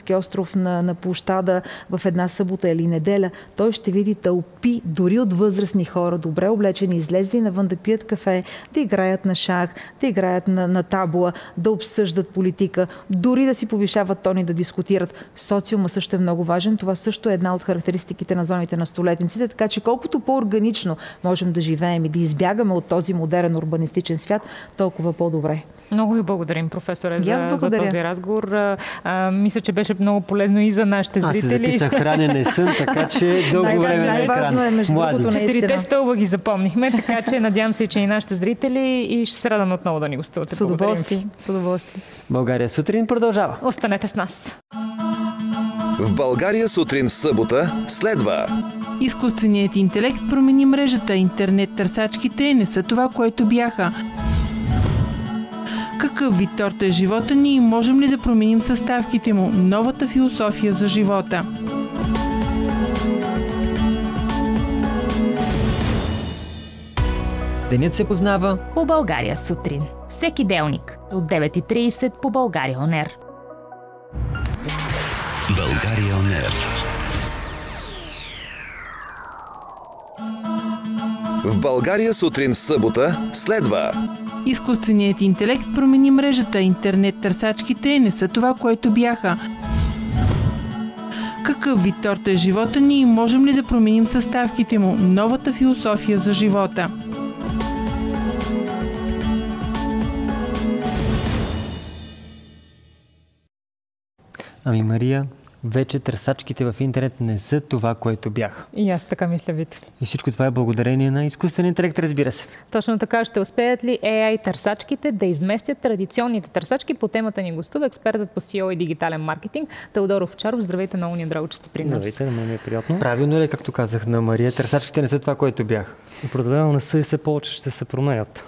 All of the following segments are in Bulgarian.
остров на площада в една събота или неделя, той ще види тълпи, дори от възрастни хора, добре облечени, излезли навън да пият кафе, да играят на шах, да играят на табла, да обсъждат политика, дори да си повишават тони, да дискутират. Социума също е много важен. Това също е една от характеристиките на зоните на столетниците, така че колкото по-органично можем да живеем и да избягаме от този модерен урбанистичен свят, толкова по-добре. Много ви благодарим, професоре, за този разговор. Мисля, че беше много полезно и за нашите зрители. Аз се записах хранене и сън, така че дълго време на екран. Най-важно е, между другото, наистина. 4 стълба ги запомнихме, така че надявам се, че и нашите зрители, и ще се радваме отново да ни гостувате. С удоволствие. С удоволствие. България сутрин продължава. Останете с нас. В България сутрин в събота следва. Изкуственият интелект промени мрежата. Интернет търсачките не са това, което бяха. Какъв вид торта е живота ни и можем ли да променим съставките му? Новата философия за живота. Денят се познава по България сутрин. Всеки делник от 9:30 по България ОНЕР. България ОНЕР. В България сутрин в събота следва. Изкуственият интелект промени мрежата. Интернет търсачките не са това, което бяха. Какъв вид торта е живота ни и можем ли да променим съставките му? Новата философия за живота. Ами, Мария, вече търсачките в интернет не са това, което бяха. И аз така мисля, Вито. И всичко това е благодарение на изкуствен интелект, разбира се. Точно така. Ще успеят ли AI търсачките да изместят традиционните търсачки? По темата ни гостува експертът по SEO и дигитален маркетинг Теодор Овчаров. Здравейте, много ни е драго, че сте при нас. Здравейте, на мен е приятно. Правилно ли, както казах на Мария, търсачките не са това, което бяха? Определено не са и все повече ще се променят.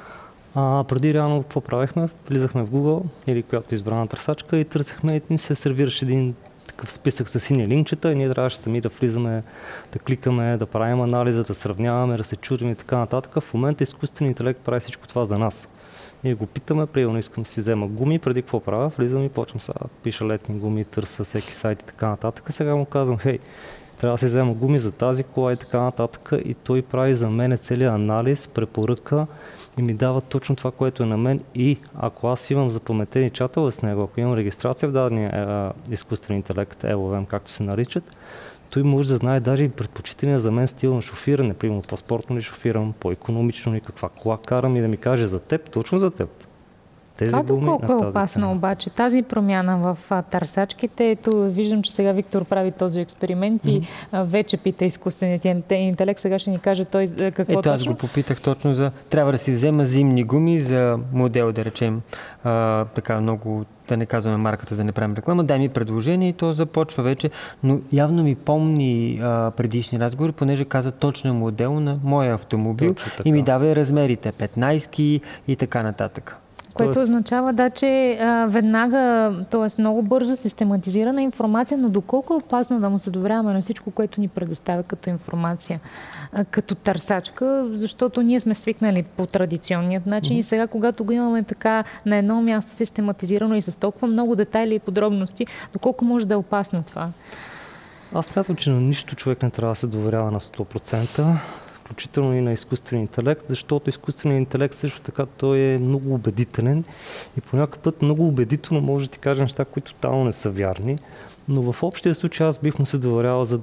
Преди реално какво правихме? Влизахме в Google или която избрана търсачка и търсихме и ни се сервираше един такъв списък с сини линкчета и ние трябваше сами да влизаме, да кликаме, да правим анализа, да сравняваме, да се чудим и така нататък. В момента изкуственият интелект прави всичко това за нас. Ние го питаме, примерно искам да си взема гуми, преди какво правя, влизам и почвам сега, пиша летни гуми, търся всеки сайт и така нататък. Сега му казвам, хей, трябва да си взема гуми за тази кола и така нататък и той прави за мен целият анализ, препоръка и ми дава точно това, което е на мен и ако аз имам запаметени чатове с него, ако имам регистрация в дадения изкуствен интелект, LLM, както се наричат, той може да знае даже и предпочитания за мен стил на шофиране, примерно по-спортно ли шофирам, по-икономично ли, каква кола карам и да ми каже за теб, точно за теб. Това доколко е опасно обаче? Тази промяна в търсачките, ето виждам, че сега Виктор прави този експеримент и вече пита изкуственият интелект. Сега ще ни каже той какво точно. Аз го попитах точно за... Трябва да си взема зимни гуми за модел, да речем, така много, да не казваме марката, за да не правим реклама. Дай ми предложение и то започва вече, но явно ми помни предишни разговори, понеже каза точно модел на моя автомобил и ми дава размерите 15 и така нататък. Което означава, че веднага, т.е. много бързо систематизирана информация, но доколко е опасно да му се доверяваме на всичко, което ни предоставя като информация, като търсачка, защото ние сме свикнали по традиционният начин и сега, когато го имаме така на едно място систематизирано и с толкова много детайли и подробности, доколко може да е опасно това? Аз смятам, че на нищо човек не трябва да се доверява на 100%. Включително и на изкуствен интелект, защото изкуственият интелект също така той е много убедителен и по някакъв път много убедително може да ти каже неща, които тотално не са вярни, но в общия случай аз бих му се доверял за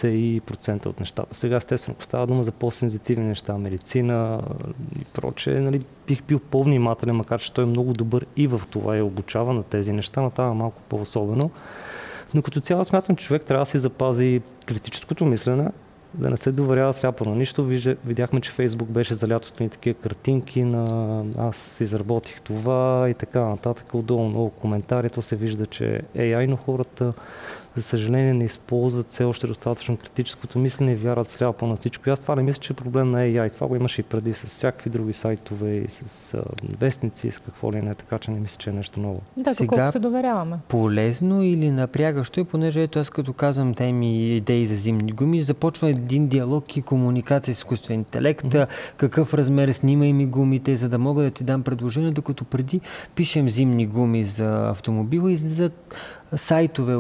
90% от нещата. Сега естествено, ако става дума за по-сензитивни неща, медицина и прочее, нали, бих бил по-внимателен, макар че той е много добър и в това и обучава на тези неща, но това е малко по-особено. Но като цяло смятам, че човек трябва да си запази критическото мислене, да не се доверява сляпо на нищо. Видяхме, че Фейсбук беше залят от такива картинки на аз изработих това и така нататък. Отдолу много коментари. То се вижда, че AI, но хората, за съжаление, не използват все още достатъчно критическото мислене и вярват сляпо на всичко. И аз това не мисля, че е проблем на AI. Това го имаше и преди с всякакви други сайтове и с вестници и с какво ли не, така че не мисля, че е нещо ново. Да, колко се доверяваме. Полезно или напрягащо и понеже ето аз като казвам теми идеи за зимни гуми, започва един диалог и комуникация с изкуствен интелект, какъв размер снимай ми гумите, за да мога да ти дам предложение, докато преди пишем зимни гуми за автомобила и за сайтове